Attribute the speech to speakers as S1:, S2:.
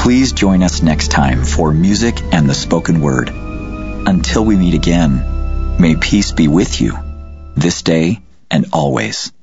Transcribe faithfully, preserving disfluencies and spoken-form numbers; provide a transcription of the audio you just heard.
S1: Please join us next time for Music and the Spoken Word. Until we meet again, may peace be with you, this day and always.